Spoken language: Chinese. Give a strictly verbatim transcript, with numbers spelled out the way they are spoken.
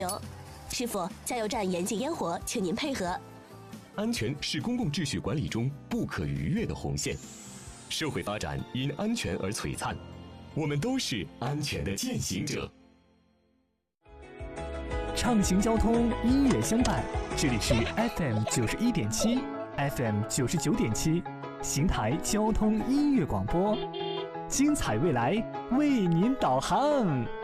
师傅，加油站严禁烟火，请您配合。 安全是公共秩序管理中不可逾越的红线，社会发展因安全而璀璨，我们都是安全的践行者。 畅行交通，音乐相伴，这里是 F M 九十一点七 ，F M 九十九点七，邢台交通音乐广播，精彩未来为您导航。